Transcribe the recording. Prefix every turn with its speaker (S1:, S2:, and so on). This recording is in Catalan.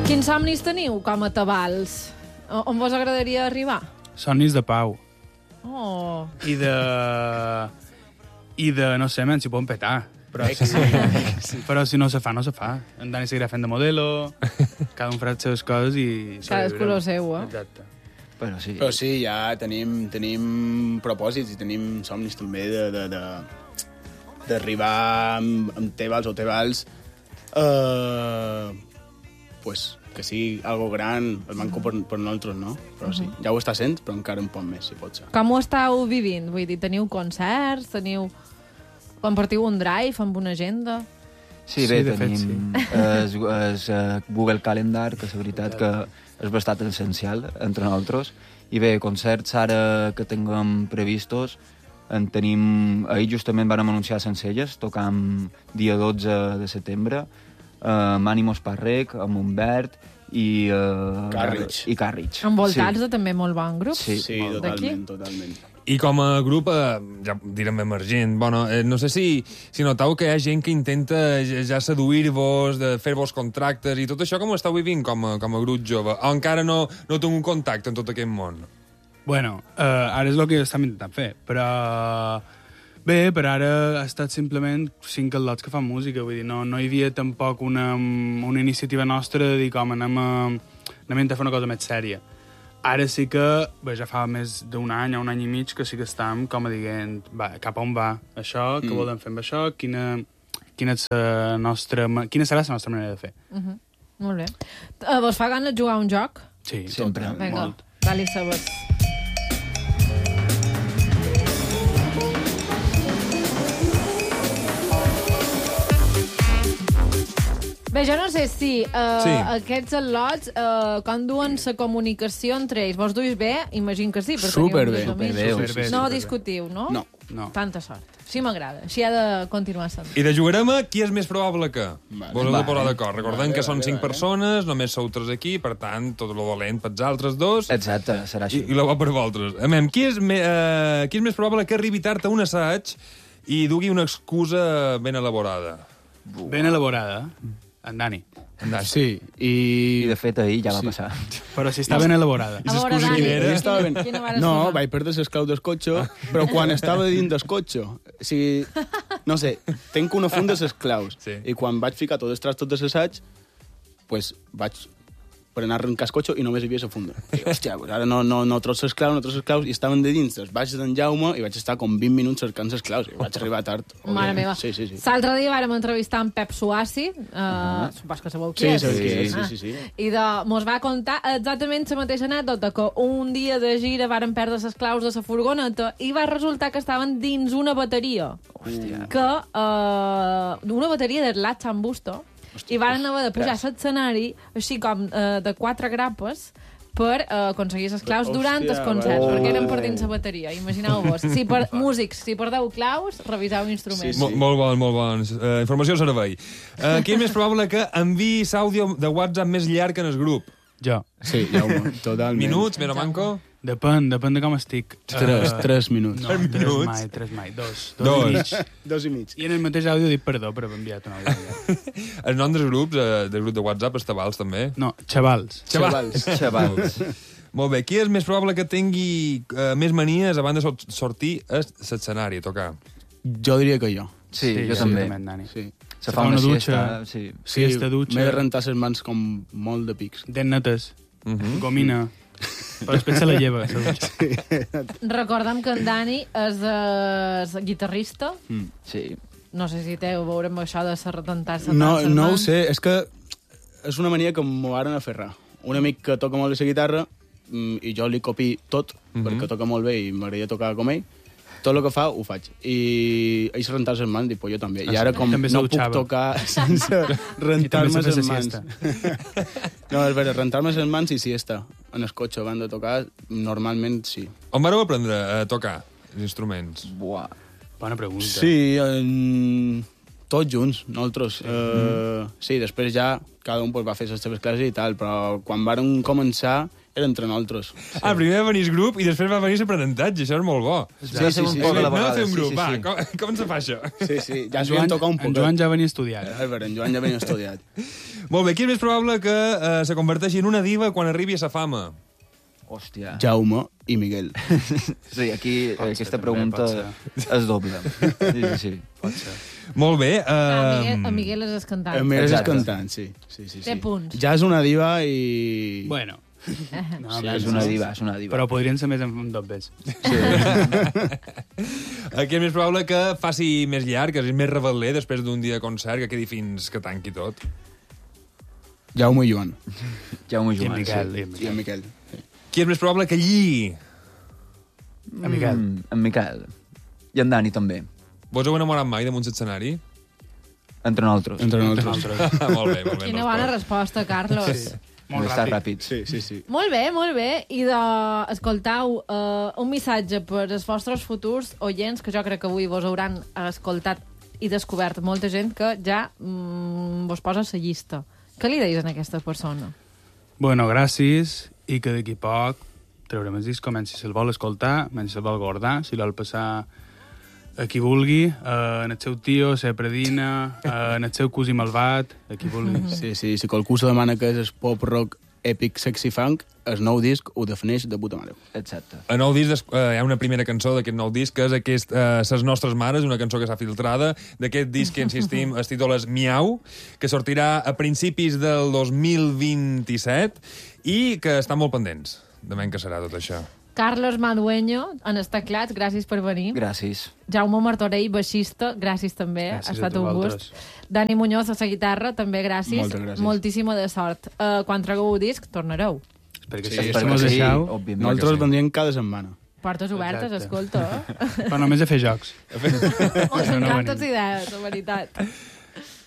S1: Quins somnis teniu com a tabals? On vos agradaria arribar?
S2: Somnis de pau.
S1: Oh.
S2: I de no sé, si poden petar. Però però si no se fa, no se fa. En Dani seguirà fent de modelo, cada un farà les seves coses i...
S1: Cadascú lo seu, eh?
S2: Exacte.
S3: Però sí, ja tenim propòsits i tenim somnis també d'arribar amb Tebals o Tebals pues, que sigui algo gran, el manco per nosaltres, no? Però sí, ja ho està sent, però encara un poc més, si pot ser.
S1: Com ho estàu vivint? Vull dir, teniu concerts, compartiu un drive amb una agenda?
S4: Sí, bé, tenim el Google Calendar, que és la veritat que és bastant essencial entre nosaltres. I bé, concerts ara que tinguem previstos, en tenim... Ahir justament vam anunciar Sencelles, tocam dia 12 de setembre, amb Ànimos Parrec, amb Humbert i... Carrich.
S1: Envoltats de també molt bon grup.
S3: Sí, totalment.
S5: I com a grup, ja direm emergent, bueno, no sé si noteu que hi ha gent que intenta ja seduir-vos, de fer-vos contractes i tot això, com ho esteu vivint com a grup jove? O encara no teniu un contacte en tot aquest món?
S2: Bueno, ara és el que estem intentant fer, però... Bé, per ara ha estat simplement 5 al·lots que fan música, vull dir, no hi havia tampoc una iniciativa nostra de dir com anem a fer una cosa més sèria. Ara sí que, bé, ja fa més d'un any o un any i mig que sí que estem com a dient, cap on va això, què volem fer amb això, quina serà la nostra manera de fer.
S1: Molt bé. Vos fa gana jugar a un joc?
S2: Sí,
S4: sempre.
S1: Vinga,
S2: molt.
S1: dali sabers. Bé, jo no sé si aquests al·lots com duen la comunicació entre ells. Vos duis bé? Imagino que sí.
S3: Superbé.
S1: No discutiu, no?
S3: No.
S1: Tanta sort. Sí m'agrada. Així ha de continuar sent.
S5: I de jugarem a qui és més probable que? Vos heu de posar d'acord. Recordem que són 5 persones, només sou 3 aquí, per tant, tot lo dolent pels altres 2.
S4: Exacte, serà així.
S5: I la bo per vosaltres. Qui és més probable que arribi tard a un assaig i dugui una excusa ben elaborada?
S2: Ben elaborada, en Dani.
S3: Sí,
S4: I de fet ahir ja va passar.
S2: Però si està ben elaborada.
S1: A veure, Dani,
S3: No, vaig perdre les claus del cotxe, però quan estava dins del cotxe, o sigui, no sé, tenc una funda de les claus, i quan vaig ficar tots els trastos de l'assaig, pues vaig per anar a arrencar el cotxe i només hi havia la funda. I, hòstia, pues ara no trobo les claus, i estaven de dins dels baixos d'en Jaume i vaig estar com 20 minuts cercant les claus i vaig arribar tard.
S1: Mare meva.
S3: Sí.
S1: L'altre dia vàrem entrevistar en Pep Suassi, supos que sabeu qui és.
S3: Sí.
S1: I mos va contar exactament la mateixa anècdota, que un dia de gira varen perdre les claus de la furgoneta i va resultar que estaven dins una bateria.
S4: Hòstia.
S1: Una bateria de Latchan Busto, i van haver de pujar a l'escenari així com de 4 grapes per aconseguir les claus durant els concerts, perquè eren per dins la bateria. Imagineu-vos. Músics, si perdeu claus, reviseu instruments.
S5: Molt bons. Informació al servei. Qui és més probable que enviï l'àudio de WhatsApp més llarg en el grup?
S2: Jo.
S3: Sí, Jaume, totalment.
S5: Minuts, més o manco?
S2: Depèn de com estic.
S3: 3 minuts.
S2: No, 3 mai. 2 i mig. I en el mateix àudio dic perdó per haver enviat un àudio.
S5: El nom del grup de WhatsApp és Tabals, també?
S2: No, xavals.
S5: Molt bé. Qui és més probable que tingui més manies abans de sortir a l'escenari, a tocar?
S3: Jo diria que jo.
S4: Sí, jo també.
S3: Sí.
S4: Se fa una siesta.
S2: Siesta, dutxa.
S3: M'he de rentar les mans com molt de pics.
S2: Dents netes, gomina. Però després se la lleva, la dutxa.
S1: Recordem que en Dani és guitarrista.
S4: Sí.
S1: No sé si té a veure amb això de rentar-se
S3: no ho sé, és que és una mania que m'ho varen aferrar. Un amic que toca molt bé la guitarra i jo li copi tot, perquè toca molt bé i m'agradaria tocar com ell. Tot el que fa, ho faig. I ells rentar-se les mans, dic, jo també. I ara, com no puc tocar sense rentar-me les mans... No, és veritat, rentar-me les mans i siesta. En el cotxe, abans de tocar, normalment sí.
S5: On vareu aprendre a tocar els instruments?
S4: Buah.
S2: Bona pregunta.
S3: Sí, tots junts, nosaltres. Sí, després ja cada un va fer les seves classes i tal, però quan vàrem començar era entre nosaltres.
S5: Primer va venir el grup i després va venir l'aprenentatge, això és molt bo.
S4: Va ser un poc a la
S5: Anem a
S4: vegada.
S5: fer un grup,
S4: sí, sí,
S5: va, com se fa això?
S3: Sí, ja ens havien tocat un poc.
S2: En Joan ja venia estudiat.
S3: En Joan ja venia estudiat.
S5: Molt bé, qui és més probable que se converteixi en una diva quan arribi a sa fama?
S4: Hòstia.
S3: Jaume i Miguel.
S4: Sí, aquí aquesta
S2: també,
S4: pregunta
S2: pot
S4: és doble. Sí.
S2: Pot ser.
S5: Molt bé.
S1: En Miguel és el cantant.
S3: El Miguel és
S4: Exacte.
S3: cantant, sí.
S1: Té punts.
S3: Ja és una diva i...
S2: Bueno. No,
S4: Sí, és una diva, és una diva.
S2: Però podrien ser més en dobles.
S5: Aquí és més probable que faci més llarg, que és més rebel·ler després d'un dia de concert, que quedi fins que tanqui tot.
S3: Jaume i Joan.
S4: Jaume
S2: I en
S4: Joan,
S2: Miquel.
S4: sí.
S3: I en Miquel. Sí.
S5: Qui és més probable que lligui?
S2: En Miquel.
S4: En Miquel. I en Dani també.
S5: Vos heu enamorat mai damunt l'escenari?
S4: Entre nosaltres.
S3: Entre nosaltres.
S5: Molt bé, molt bé.
S1: Quina bona resposta, Carlos.
S2: Sí. Molt
S4: Està
S2: ràpid.
S4: ràpid.
S3: Sí.
S1: Molt bé. I escoltau, un missatge per als vostres futurs oients, que jo crec que avui vos hauran escoltat i descobert molta gent que ja vos posa a la llista. Què li deis a aquesta persona?
S2: Bueno, gràcies, i que d'aquí poc traurem el disc, si se'l vol escoltar, si se'l vol guardar, si l'ol passar a qui vulgui, en el seu tio, la predina, en el seu cosí malvat, a qui vulgui.
S3: Sí, si qualcú se demana què és el pop rock epic sexy funk, el nou disc ho defineix de puta mare.
S4: Exacte.
S5: A nou disc hi ha una primera cançó d'aquest nou disc, que és aquest Ses nostres mares, una cançó que s'ha filtrada. D'aquest disc, que insistim, el títol és Miau, que sortirà a principis del 2027 i que estan molt pendents de ben que serà tot això.
S1: Carlos Madueño, en els teclats, gràcies per venir.
S4: Gràcies.
S1: Jaume Martorell, baixista, gràcies també,
S2: Gràcies
S1: ha estat
S2: a
S1: un
S2: vosaltres.
S1: gust. Dani Muñoz, a la guitarra, també gràcies.
S3: Moltes gràcies.
S1: Moltíssima de sort. Quan tragueu el disc, tornareu.
S2: Espero que
S3: Sí,
S2: sí,
S3: espero
S2: si mos
S4: que sí,
S2: deixeu.
S4: òbviament.
S3: Nosaltres
S5: que sí.
S3: vendríem cada setmana.
S1: Portes obertes,
S2: Exacte.
S1: escolta.
S2: Però només a fer jocs.
S1: Mos encanten les idees, la veritat.